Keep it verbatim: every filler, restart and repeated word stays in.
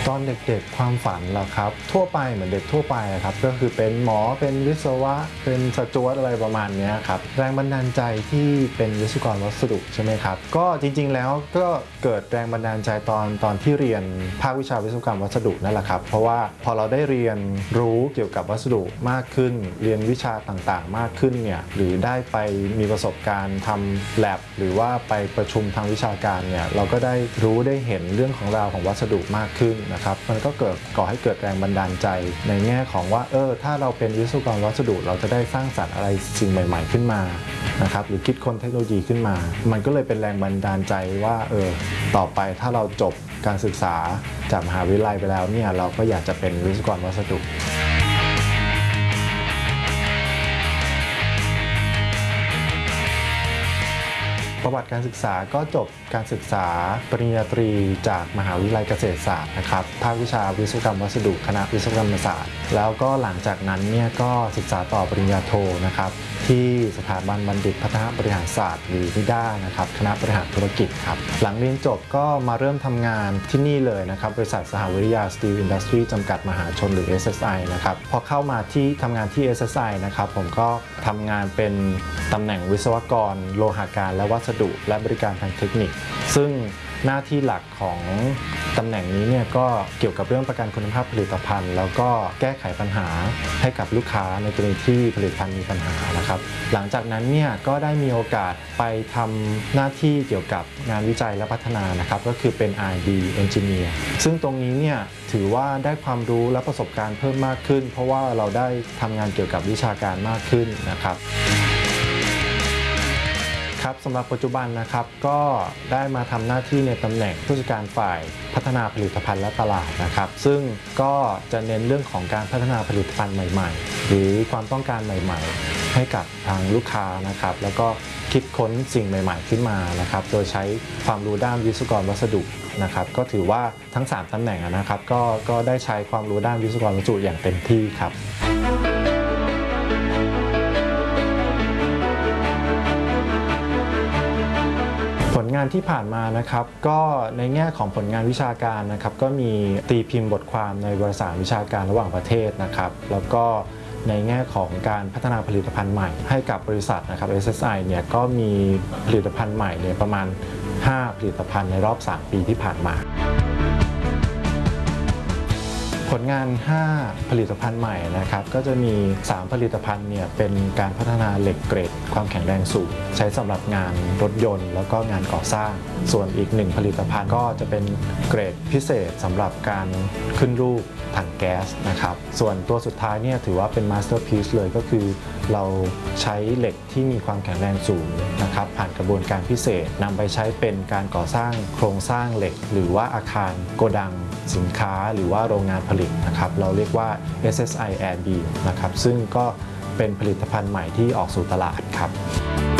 ตอนเด็กๆความฝันเหรอครับทั่วไปเหมือนเด็กทั่วไปครับก็คือเป็นหมอเป็นวิศวะเป็นสจ๊วตอะไรประมาณนี้ครับแรงบันดาลใจที่เป็นวิศวกรวัสดุใช่ไหมครับก็จริงๆแล้วก็เกิดแรงบันดาลใจตอนตอนที่เรียนภาควิชาวิศวกรรมวัสดุนั่นแหละครับเพราะว่าพอเราได้เรียนรู้เกี่ยวกับวัสดุมากขึ้นเรียนวิชาต่างๆมากขึ้นเนี่ยหรือได้ไปมีประสบการณ์ทำ lab หรือว่าไปประชุมทางวิชาการเนี่ยเราก็ได้รู้ได้เห็นเรื่องของราวของวัสดุมากขึ้นนะครับมันก็เกิดก่อให้เกิดแรงบันดาลใจในแง่ของว่าเออถ้าเราเป็นวิศวกรวัสดุเราจะได้สร้างสรรค์อะไรสิ่งใหม่ๆขึ้นมานะครับหรือคิดค้นเทคโนโลยีขึ้นมามันก็เลยเป็นแรงบันดาลใจว่าเออต่อไปถ้าเราจบการศึกษาจากมหาวิทยาลัยไปแล้วเนี่ยเราก็อยากจะเป็นวิศวกรวัสดุประวัติการศึกษาก็จบการศึกษาปริญญาตรีจากมหาวิทยาลัยเกษตรศาสตร์นะครับภาควิชาวิศวกรรมวัสดุคณะวิศวกรรมศาสตร์แล้วก็หลังจากนั้นเนี่ยก็ศึกษาต่อปริญญาโทนะครับที่สถาบันบัณฑิตพัฒนาบริหารศาสตร์หรือนิด้านะครับคณะบริหารธุรกิจครับหลังเรียนจบก็มาเริ่มทำงานที่นี่เลยนะครับบริษัทสหวิทยาสตีลอินดัสทรีจำกัดมหาชนหรือ เอส เอส ไอ นะครับพอเข้ามาที่ทำงานที่ เอส เอส ไอ นะครับผมก็ทำงานเป็นตำแหน่งวิศวกรโลหะการและวัสดุและบริการทางเทคนิคซึ่งหน้าที่หลักของตำแหน่งนี้เนี่ยก็เกี่ยวกับเรื่องประกันคุณภาพผลิตภัณฑ์แล้วก็แก้ไขปัญหาให้กับลูกค้าในกรณีที่ผลิตภัณฑ์มีปัญหานะครับหลังจากนั้นเนี่ยก็ได้มีโอกาสไปทำหน้าที่เกี่ยวกับงานวิจัยและพัฒนานะครับก็คือเป็น อาร์ แอนด์ ดี Engineer ซึ่งตรงนี้เนี่ยถือว่าได้ความรู้และประสบการณ์เพิ่มมากขึ้นเพราะว่าเราได้ทำงานเกี่ยวกับวิชาการมากขึ้นนะครับครับสำหรับปัจจุบันนะครับก็ได้มาทำหน้าที่ในตำแหน่งผู้จัดการฝ่ายพัฒนาผลิตภัณฑ์และตลาดนะครับซึ่งก็จะเน้นเรื่องของการพัฒนาผลิตภัณฑ์ใหม่ๆหรือความต้องการใหม่ๆให้กับทางลูกค้านะครับแล้วก็คิดค้นสิ่งใหม่ๆขึ้นมานะครับโดยใช้ความรู้ด้านวิศวกรวัสดุนะครับก็ถือว่าทั้งสามตำแหน่งนะครับก็ก็ได้ใช้ความรู้ด้านวิศวกรวัสดุอย่างเต็มที่ครับผลงานที่ผ่านมานะครับก็ในแง่ของผลงานวิชาการนะครับก็มีตีพิมพ์บทความในวารสารวิชาการระหว่างประเทศนะครับแล้วก็ในแง่ของการพัฒนาผลิตภัณฑ์ใหม่ให้กับบริษัทนะครับ เอส เอส ไอ เนี่ยก็มีผลิตภัณฑ์ใหม่เนี่ยประมาณห้าผลิตภัณฑ์ในรอบสามปีที่ผ่านมาผลงานห้าผลิตภัณฑ์ใหม่นะครับก็จะมีสามผลิตภัณฑ์เนี่ยเป็นการพัฒนาเหล็กเกรดความแข็งแรงสูงใช้สำหรับงานรถยนต์แล้วก็งานก่อสร้างส่วนอีกหนึ่งผลิตภัณฑ์ก็จะเป็นเกรดพิเศษสำหรับการขึ้นรูปถังแก๊สนะครับส่วนตัวสุดท้ายเนี่ยถือว่าเป็นมาสเตอร์พีซเลยก็คือเราใช้เหล็กที่มีความแข็งแรงสูงนะครับผ่านกระบวนการพิเศษนำไปใช้เป็นการก่อสร้างโครงสร้างเหล็กหรือว่าอาคารโกดังสินค้าหรือว่าโรงงานผลิตนะครับเราเรียกว่า เอส เอส ไอ Air Beam นะครับซึ่งก็เป็นผลิตภัณฑ์ใหม่ที่ออกสู่ตลาดครับ